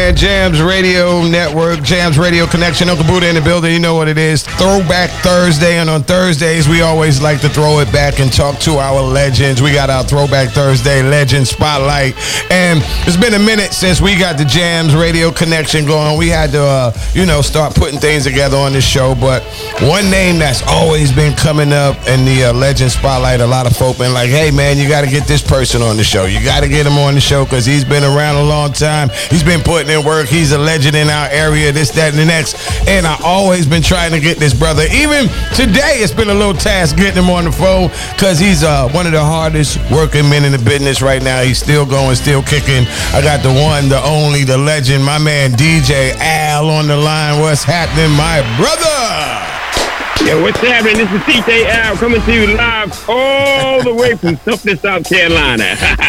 man. Jams Radio Network, Jams Radio Connection. Uncle Buddha in the building. You know what it is. Throwback Thursday. And on Thursdays, we always like to throw it back and talk to our legends. We got our Throwback Thursday Legend Spotlight. And it's been a minute since we got the Jams Radio Connection going. We had to, start putting things together on this show. But one name that's always been coming up in the Legend Spotlight, a lot of folk been like, hey, man, you got to get this person on the show. You got to get him on the show because he's been around a long time. He's been putting in work. He's a legend in our area, this, that, and the next. And I always been trying to get this brother. Even today, it's been a little task getting him on the phone because he's one of the hardest working men in the business right now. He's still going, still kicking. I got the one, the only, the legend, my man DJ Al on the line. What's happening, my brother? Yeah, what's happening? This is DJ Al coming to you live all the way from Sumter, South Carolina.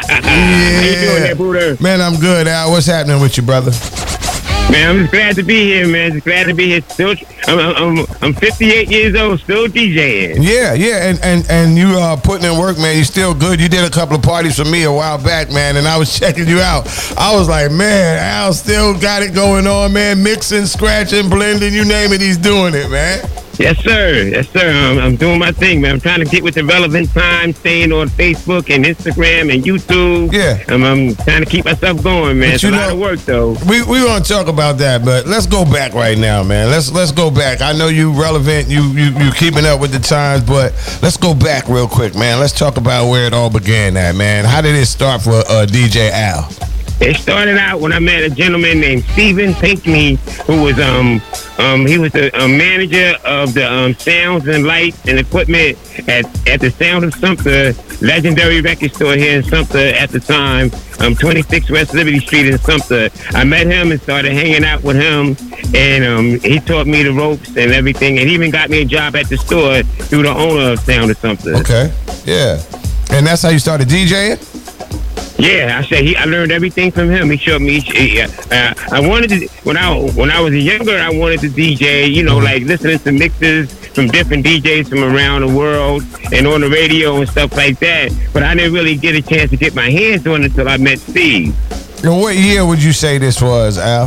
How you doing there, Buddha? Man, I'm good, Al. What's happening with you, brother? Man, I'm just glad to be here, man. Just glad to be here. Still, I'm 58 years old, still DJing. Yeah, and you putting in work, man. You still good. You did a couple of parties for me a while back, man, and I was checking you out. I was like, man, Al still got it going on, man. Mixing, scratching, blending, you name it, he's doing it, man. Yes, sir. I'm doing my thing, man. I'm trying to get with the relevant time, staying on Facebook and Instagram and YouTube. Yeah. I'm trying to keep myself going, man. It's a lot of work, though. We want to talk about that, but let's go back right now, man. Let's go back. I know you relevant, you keeping up with the times, but let's go back real quick, man. Let's talk about where it all began at, man. How did it start for DJ Al? It started out when I met a gentleman named Steven Pinkney, who was he was the manager of the sounds and lights and equipment at the Sound of Sumter legendary record store here in Sumter at the time, 26 West Liberty Street in Sumter. I met him and started hanging out with him, and he taught me the ropes and everything, and he even got me a job at the store through the owner of Sound of Sumter. Okay, yeah, and that's how you started DJing? Yeah, I learned everything from him. He showed me. I wanted to when I was younger. I wanted to DJ. Like listening to mixes from different DJs from around the world and on the radio and stuff like that. But I didn't really get a chance to get my hands on it until I met Steve. And what year would you say this was, Al?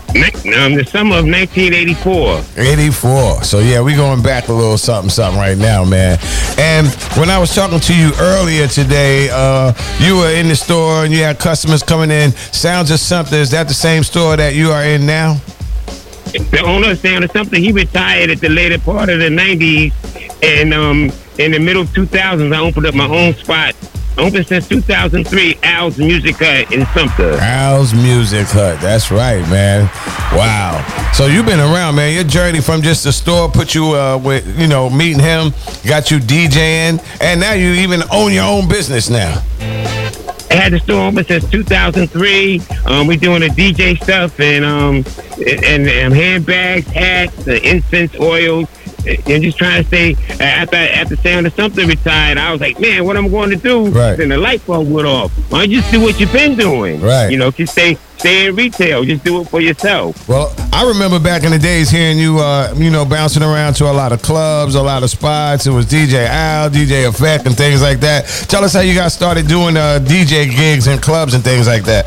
The summer of 1984. 84. So, yeah, we going back a little something right now, man. And when I was talking to you earlier today, you were in the store and you had customers coming in. Sounds of Something. Is that the same store that you are in now? The owner of Sound of Something, he retired at the later part of the 90s. And in the middle of 2000s, I opened up my own spot. Open since 2003, Al's Music Hut in Sumter. Al's Music Hut, that's right, man. Wow. So you've been around, man. Your journey from just a store put you with, meeting him, got you DJing, and now you even own your own business now. I had the store open since 2003. We're doing the DJ stuff and handbags, hats, incense oils. And just trying to stay after Sound of Something retired, I was like, man, what I'm going to do? Right. Then the light bulb went off. Why don't you just do what you've been doing? Right. Just stay in retail. Just do it for yourself. Well, I remember back in the days hearing you, bouncing around to a lot of clubs, a lot of spots. It was DJ Al, DJ Effect, and things like that. Tell us how you got started doing DJ gigs and clubs and things like that.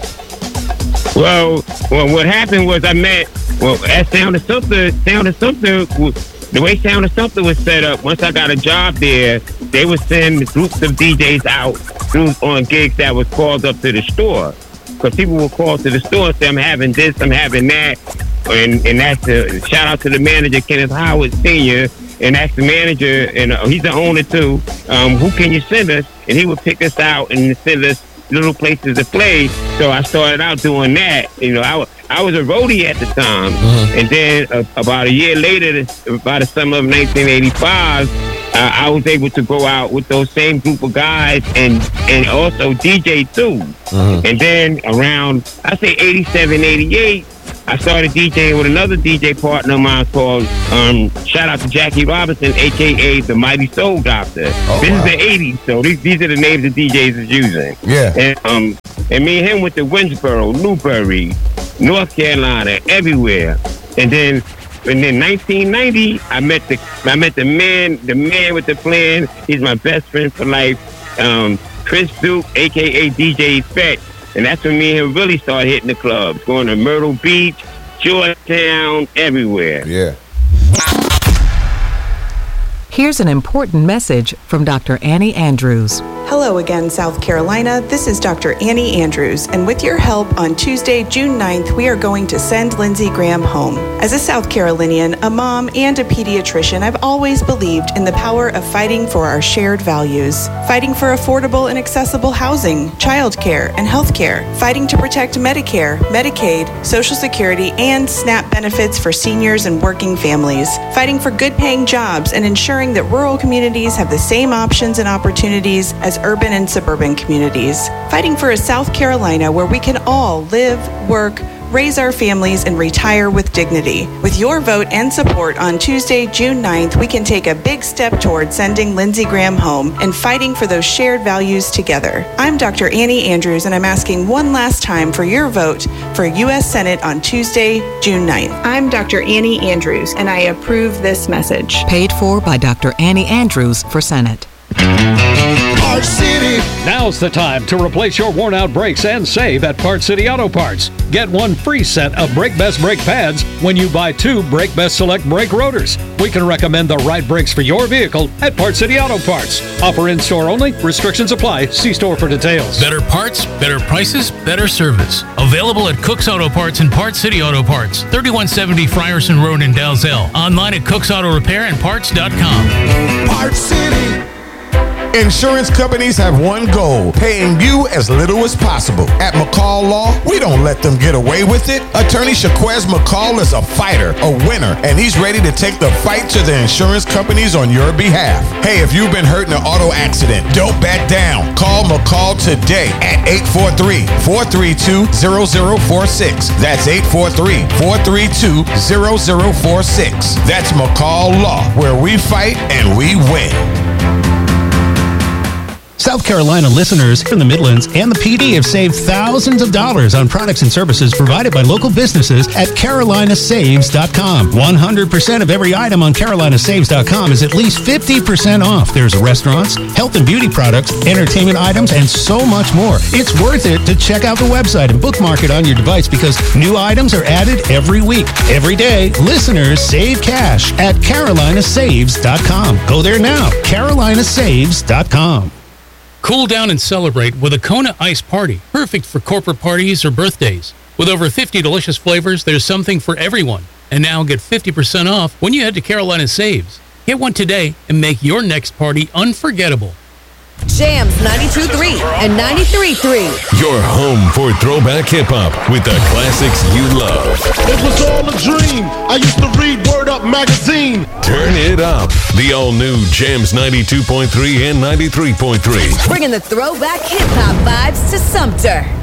Well, what happened was I met at Sound of Something. The way Sound of Something was set up, once I got a job there, they would send groups of DJs out on gigs that was called up to the store. Because people would call to the store and say, I'm having this, I'm having that. And that's a shout out to the manager, Kenneth Howard Sr., and ask the manager, and he's the owner too, who can you send us? And he would pick us out and send us little places to play. So I started out doing that. I was a roadie at the time. Mm-hmm. And then about a year later, about the summer of 1985, I was able to go out with those same group of guys and also DJ too. Mm-hmm. And then around, I say 87, 88, I started DJing with another DJ partner of mine called, shout out to Jackie Robinson, a.k.a. the Mighty Soul Doctor. This is the 80s, so these are the names the DJs is using. Yeah. And me and him went to Winsboro, Newbury, North Carolina, everywhere. And then 1990, I met the man with the plan. He's my best friend for life. Chris Duke, a.k.a. DJ Effect. And that's when me and him really started hitting the clubs, going to Myrtle Beach, Georgetown, everywhere. Yeah. Here's an important message from Dr. Annie Andrews. Hello again, South Carolina. This is Dr. Annie Andrews, and with your help, on Tuesday, June 9th, we are going to send Lindsey Graham home. As a South Carolinian, a mom, and a pediatrician, I've always believed in the power of fighting for our shared values. Fighting for affordable and accessible housing, childcare, and health care. Fighting to protect Medicare, Medicaid, Social Security, and SNAP benefits for seniors and working families. Fighting for good-paying jobs and ensuring that rural communities have the same options and opportunities as urban and suburban communities. Fighting for a South Carolina where we can all live, work, raise our families, and retire with dignity. With your vote and support on Tuesday, June 9th, we can take a big step toward sending Lindsey Graham home and fighting for those shared values together. I'm Dr. Annie Andrews, and I'm asking one last time for your vote for U.S. Senate on Tuesday, June 9th. I'm Dr. Annie Andrews, and I approve this message. Paid for by Dr. Annie Andrews for Senate. Parts City. Now's the time to replace your worn-out brakes and save at Parts City Auto Parts. Get one free set of Brake Best brake pads when you buy 2 Brake Best Select brake rotors. We can recommend the right brakes for your vehicle at Parts City Auto Parts. Offer in-store only. Restrictions apply. See store for details. Better parts, better prices, better service. Available at Cook's Auto Parts and Parts City Auto Parts. 3170 Frierson Road in Dalzell. Online at cooksautorepairandparts.com. Parts City. Insurance companies have one goal, paying you as little as possible. At McCall Law, we don't let them get away with it. Attorney Shaquez McCall is a fighter, a winner, and he's ready to take the fight to the insurance companies on your behalf. Hey, if you've been hurt in an auto accident, don't back down. Call McCall today at 843-432-0046. That's 843-432-0046. That's McCall Law, where we fight and we win. South Carolina listeners in the Midlands and the PD have saved thousands of dollars on products and services provided by local businesses at carolinasaves.com. 100% of every item on carolinasaves.com is at least 50% off. There's restaurants, health and beauty products, entertainment items, and so much more. It's worth it to check out the website and bookmark it on your device because new items are added every week. Every day, listeners save cash at carolinasaves.com. Go there now, carolinasaves.com. Cool down and celebrate with a Kona Ice Party, perfect for corporate parties or birthdays. With over 50 delicious flavors, there's something for everyone. And now get 50% off when you head to Carolina Saves. Get one today and make your next party unforgettable. Jams 92.3 and 93.3. Your home for throwback hip-hop with the classics you love. It was all a dream. I used to read Word Up magazine. Turn it up. The all-new Jams 92.3 and 93.3. Bringing the throwback hip-hop vibes to Sumter.